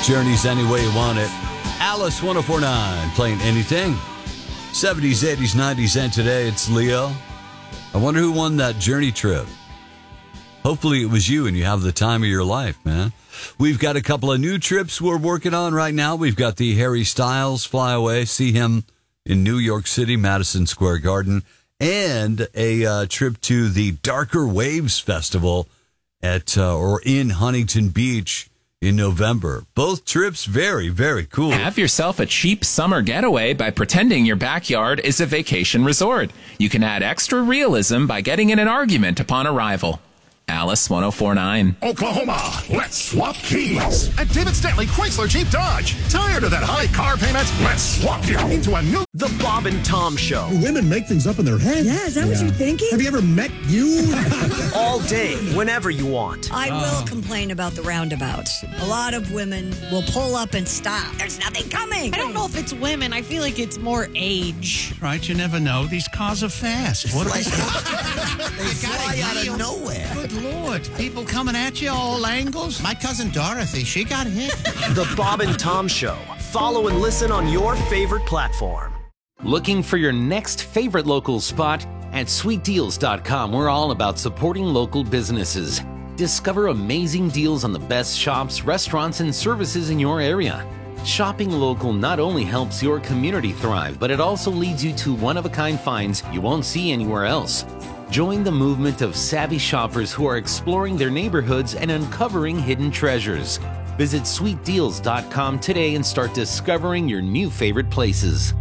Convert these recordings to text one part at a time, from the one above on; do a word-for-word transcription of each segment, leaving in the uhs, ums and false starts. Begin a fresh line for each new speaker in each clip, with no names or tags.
Journey's Any Way You Want It. Alice one oh four point nine playing anything. seventies, eighties, nineties, and today it's Leo. I wonder who won that Journey trip. Hopefully it was you and you have the time of your life, man. We've got a couple of new trips we're working on right now. We've got the Harry Styles Fly Away, see him in New York City, Madison Square Garden, and a uh, trip to the Darker Waves Festival at uh, or in Huntington Beach in November. Both trips very, very cool.
Have yourself a cheap summer getaway by pretending your backyard is a vacation resort. You can add extra realism by getting in an argument upon arrival. Alice one oh four point nine.
Oklahoma, let's swap keys. At David Stanley Chrysler Jeep Dodge. Tired of that high car payment? Let's swap you into a new...
The Bob and Tom Show.
Women make things up in their head.
Yeah, is that yeah. what you're thinking?
Have you ever met you?
All day, whenever you want.
I oh. will complain about the roundabouts. A lot of women will pull up and stop. There's nothing coming.
I don't know if it's women. I feel like it's more age.
Right, you never know. These cars are fast. What are they?
They fly out of nowhere.
Good Lord. People coming at you all angles. My cousin Dorothy, she got hit.
The Bob and Tom Show. Follow and listen on your favorite platform.
Looking for your next favorite local spot? At sweet deals dot com, we're all about supporting local businesses. Discover amazing deals on the best shops, restaurants, and services in your area. Shopping local not only helps your community thrive, but it also leads you to one-of-a-kind finds you won't see anywhere else. Join the movement of savvy shoppers who are exploring their neighborhoods and uncovering hidden treasures. Visit sweet deals dot com today and start discovering your new favorite places.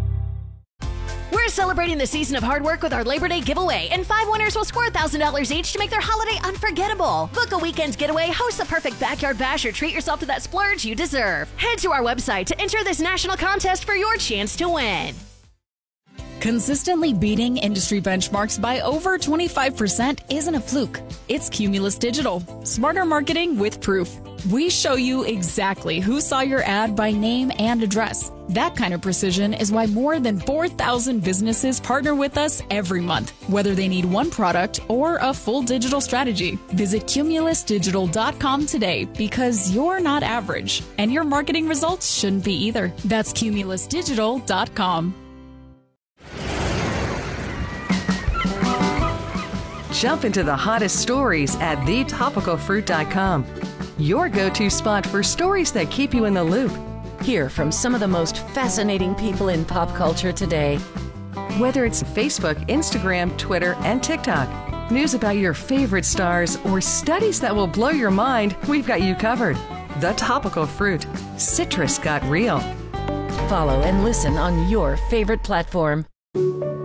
We're celebrating the season of hard work with our Labor Day giveaway, and five winners will score one thousand dollars each to make their holiday unforgettable. Book a weekend getaway, host the perfect backyard bash, or treat yourself to that splurge you deserve. Head to our website to enter this national contest for your chance to win.
Consistently beating industry benchmarks by over twenty-five percent isn't a fluke. It's Cumulus Digital. Smarter marketing with proof. We show you exactly who saw your ad by name and address. That kind of precision is why more than four thousand businesses partner with us every month, whether they need one product or a full digital strategy. Visit cumulus digital dot com today, because you're not average, and your marketing results shouldn't be either. That's cumulus digital dot com.
Jump into the hottest stories at the topical fruit dot com. Your go-to spot for stories that keep you in the loop.
Hear from some of the most fascinating people in pop culture today.
Whether it's Facebook, Instagram, Twitter, and TikTok, news about your favorite stars, or studies that will blow your mind, we've got you covered. The Topical Fruit. Citrus got real.
Follow and listen on your favorite platform.